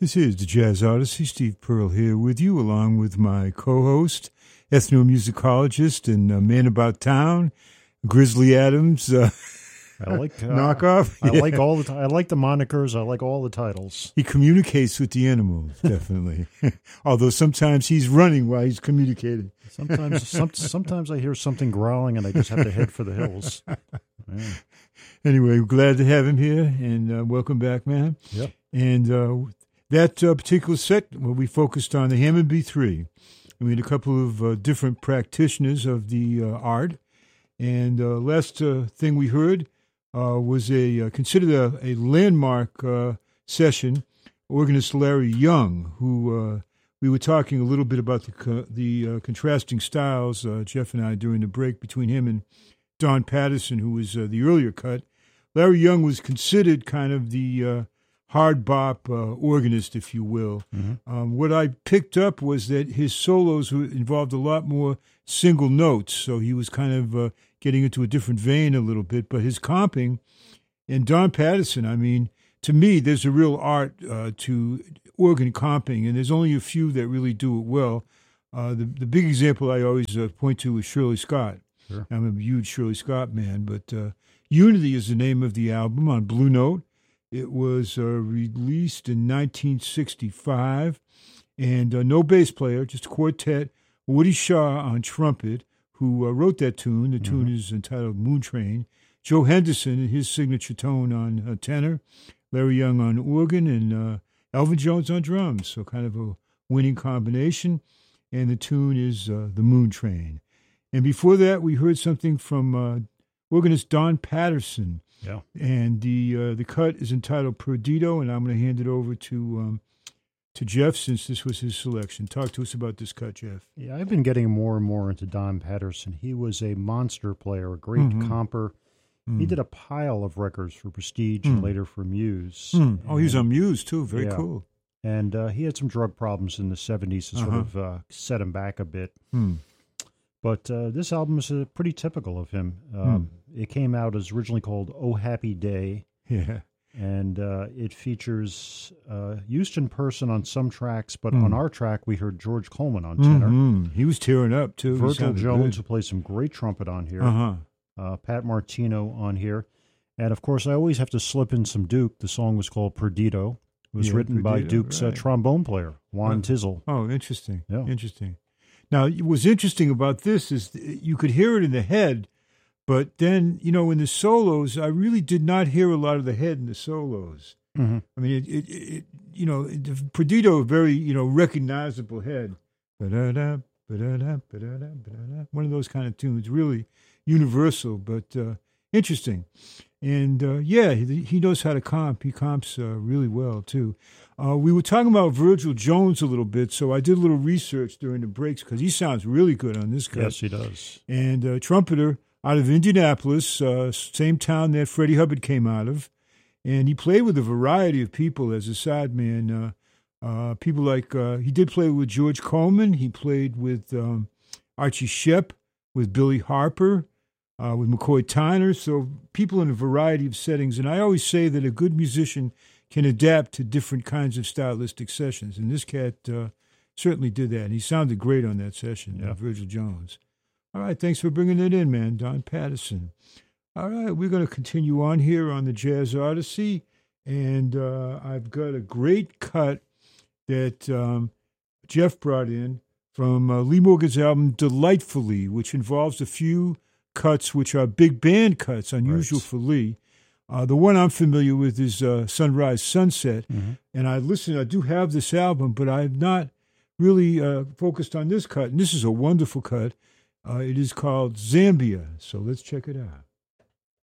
This is the Jazz Odyssey. Steve Pearl here with you, along with my co-host, ethnomusicologist and man about town, Grizzly Adams. I like knockoff. I like all the. I like the monikers. I like all the titles. He communicates with the animals, definitely. Although sometimes he's running while he's communicating. Sometimes I hear something growling, and I just have to head for the hills. Yeah. Anyway, glad to have him here, and welcome back, man. Yep. And that particular set, well, we focused on the Hammond B3. And we had a couple of different practitioners of the art. And last thing we heard was considered a landmark session, organist Larry Young, who we were talking a little bit about the contrasting styles, Jeff and I, during the break between him and Don Patterson, who was the earlier cut. Larry Young was considered kind of the hard bop organist, if you will. Mm-hmm. What I picked up was that his solos involved a lot more single notes, so he was kind of getting into a different vein a little bit. But his comping, and Don Patterson, I mean, to me, there's a real art to organ comping, and there's only a few that really do it well. The big example I always point to is Shirley Scott. Sure. I'm a huge Shirley Scott man, but Unity is the name of the album on Blue Note. It was released in 1965, and no bass player, just a quartet. Woody Shaw on trumpet, who wrote that tune. The tune is entitled Moon Train. Joe Henderson, his signature tone on tenor. Larry Young on organ, and Elvin Jones on drums. So kind of a winning combination. And the tune is The Moon Train. And before that, we heard something from organist Don Patterson. Yeah. And the cut is entitled Perdido, and I'm going to hand it over to Jeff, since this was his selection. Talk to us about this cut, Jeff. Yeah, I've been getting more and more into Don Patterson. He was a monster player, a great comper. He did a pile of records for Prestige and later for Muse. Oh, he was on Muse, too. Very cool. And he had some drug problems in the 70s that sort of set him back a bit. But this album is pretty typical of him. It came out as originally called Oh Happy Day. Yeah. And it features Houston Person on some tracks, but on our track we heard George Coleman on tenor. He was tearing up, too. Virgil Jones, who plays some great trumpet on here. Pat Martino on here. And, of course, I always have to slip in some Duke. The song was called Perdido. It was written by Duke's trombone player, Juan Tizzle. Oh, interesting. Yeah. Interesting. Now, what's interesting about this is you could hear it in the head, but then, in the solos, I really did not hear a lot of the head in the solos. I mean, the Perdido, a very, recognizable head. One of those kind of tunes, really universal, but interesting. And, he knows how to comp. He comps really well, too. We were talking about Virgil Jones a little bit, so I did a little research during the breaks because he sounds really good on this cut. Yes, he does. And trumpeter out of Indianapolis, same town that Freddie Hubbard came out of. And he played with a variety of people as a sideman. People like, he did play with George Coleman. He played with Archie Shepp, with Billy Harper, with McCoy Tyner. So people in a variety of settings. And I always say that a good musician can adapt to different kinds of stylistic sessions. And this cat certainly did that. And he sounded great on that session, Virgil Jones. All right, thanks for bringing it in, man, Don Patterson. All right, we're going to continue on here on the Jazz Odyssey. And I've got a great cut that Jeff brought in from Lee Morgan's album Delightfully, which involves a few cuts which are big band cuts, unusual for Lee. The one I'm familiar with is Sunrise Sunset, and I do have this album, but I've not really focused on this cut, and this is a wonderful cut. It is called Zambia, so let's check it out.